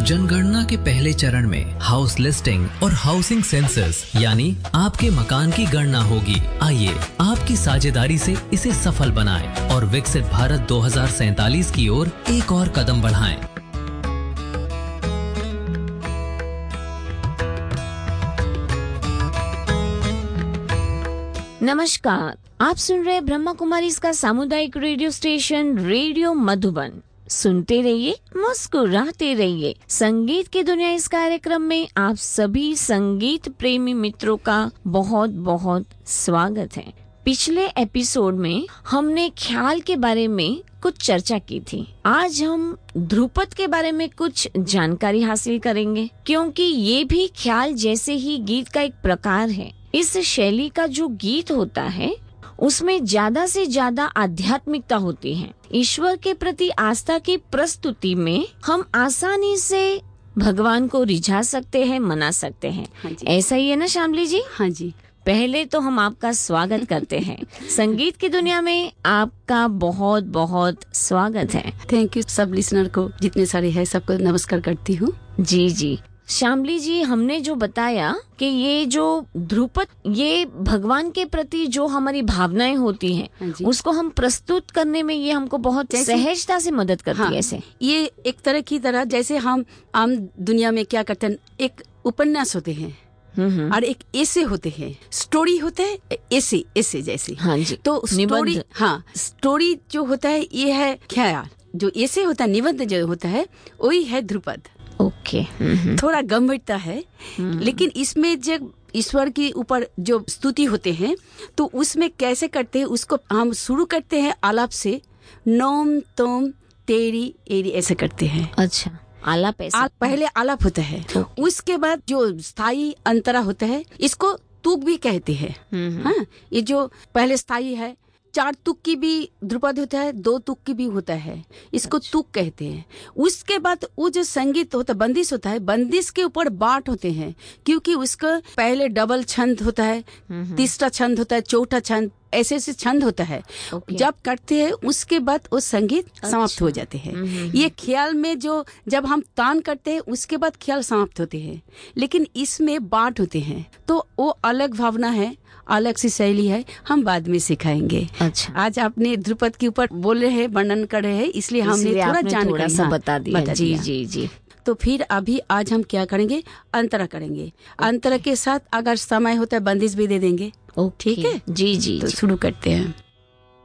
जनगणना के पहले चरण में हाउस लिस्टिंग और हाउसिंग सेंसस यानी आपके मकान की गणना होगी। आइए आपकी साझेदारी से इसे सफल बनाएं और विकसित भारत 2047 की ओर एक और कदम बढ़ाएं। नमस्कार, आप सुन रहे ब्रह्मा कुमारी इसका सामुदायिक रेडियो स्टेशन रेडियो मधुबन। सुनते रहिए, मुस्कुराते रहिए। संगीत की दुनिया इस कार्यक्रम में आप सभी संगीत प्रेमी मित्रों का बहुत बहुत स्वागत है। पिछले एपिसोड में हमने ख्याल के बारे में कुछ चर्चा की थी। आज हम ध्रुपद के बारे में कुछ जानकारी हासिल करेंगे, क्योंकि ये भी ख्याल जैसे ही गीत का एक प्रकार है। इस शैली का जो गीत होता है उसमें ज्यादा से ज्यादा आध्यात्मिकता होती है। ईश्वर के प्रति आस्था की प्रस्तुति में हम आसानी से भगवान को रिझा सकते हैं, मना सकते हैं। हाँ जी। ऐसा ही है ना श्यामली जी? हाँ जी। पहले तो हम आपका स्वागत करते हैं। संगीत की दुनिया में आपका बहुत बहुत स्वागत है। Thank you. सब लिसनर को जितने सारे हैं सबको नमस्कार करती हूँ। जी जी। श्यामली जी, हमने जो बताया कि ये जो ध्रुपद, ये भगवान के प्रति जो हमारी भावनाएं होती हैं, हाँ जी। उसको हम प्रस्तुत करने में ये हमको बहुत सहजता से मदद करती है। ऐसे ये एक तरह की तरह जैसे हम आम दुनिया में क्या करते हैं, एक उपन्यास होते हैं और एक ऐसे होते हैं, स्टोरी होते हैं, ऐसे जैसे। हाँ जी। तो स्टोरी, हाँ, स्टोरी जो होता है ये है ख्याल, जो ऐसे होता है, निबंध जो होता है वही है ध्रुपद। ओके। थोड़ा गंभीरता है, लेकिन इसमें जब ईश्वर के ऊपर जो स्तुति होते हैं तो उसमें कैसे करते हैं, उसको हम शुरू करते हैं आलाप से, नोम तोम तेरी एरी, ऐसे करते हैं। अच्छा, आलाप ऐसे? पहले आलाप होता है, उसके बाद जो स्थाई अंतरा होता है इसको तुक भी कहते हैं। हाँ, ये जो पहले स्थाई है, 4 तुक की भी ध्रुपद होता है, 2 तुक की भी होता है, इसको तुक कहते हैं। उसके बाद वो जो संगीत होता है, बंदिश होता है, बंदिश के ऊपर बाट होते हैं, क्योंकि उसका पहले डबल छंद होता है, तीसरा छंद होता है, चौथा छंद, ऐसे ऐसे छंद होता है। जब करते हैं उसके बाद वो संगीत समाप्त हो जाते हैं। ये ख्याल में जो जब हम तान करते हैं उसके बाद ख्याल समाप्त होते हैं, लेकिन इसमें बाट होते हैं, तो वो अलग भावना है, अलग सी शैली है, हम बाद में सिखाएंगे। अच्छा, आज आपने ध्रुपद के ऊपर बोल रहे हैं, वर्णन कर रहे हैं, इसलिए हमने थोड़ा जानकारी बता दिया। जी जी जी। तो फिर अभी आज हम क्या करेंगे, अंतरा करेंगे। अंतरा के साथ अगर समय होता है बंदिश भी दे देंगे। ठीक है। जी जी। तो शुरू करते हैं।